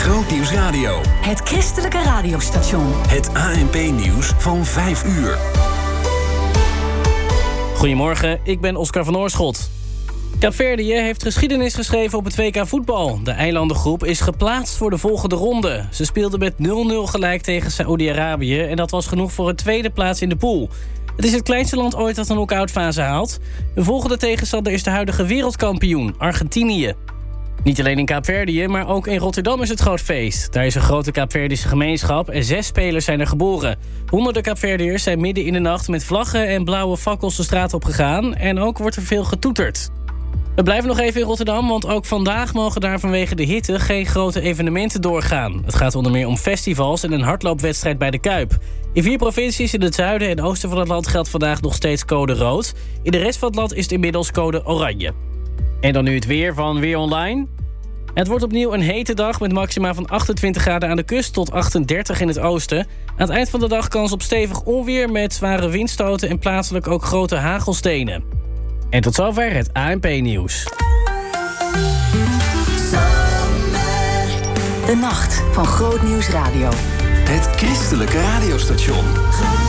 Grootnieuws Radio. Het christelijke radiostation. Het ANP-nieuws van 5 uur. Goedemorgen, ik ben Oscar van Oorschot. Kaapverdië heeft geschiedenis geschreven op het WK voetbal. De eilandengroep is geplaatst voor de volgende ronde. Ze speelden met 0-0 gelijk tegen Saoedi-Arabië en dat was genoeg voor een tweede plaats in de pool. Het is het kleinste land ooit dat een knock-outfase haalt. De volgende tegenstander is de huidige wereldkampioen, Argentinië. Niet alleen in Kaapverdië, maar ook in Rotterdam is het groot feest. Daar is een grote Kaapverdische gemeenschap en 6 spelers zijn er geboren. Honderden Kaapverdiërs zijn midden in de nacht met vlaggen en blauwe fakkels de straat op gegaan. En ook wordt er veel getoeterd. We blijven nog even in Rotterdam, want ook vandaag mogen daar vanwege de hitte geen grote evenementen doorgaan. Het gaat onder meer om festivals en een hardloopwedstrijd bij de Kuip. In 4 provincies in het zuiden en oosten van het land geldt vandaag nog steeds code rood. In de rest van het land is het inmiddels code oranje. En dan nu het weer van Weer Online. Het wordt opnieuw een hete dag met maxima van 28 graden aan de kust tot 38 in het oosten. Aan het eind van de dag kans op stevig onweer met zware windstoten en plaatselijk ook grote hagelstenen. En tot zover het ANP-nieuws. De nacht van Grootnieuws Radio. Het christelijke radiostation.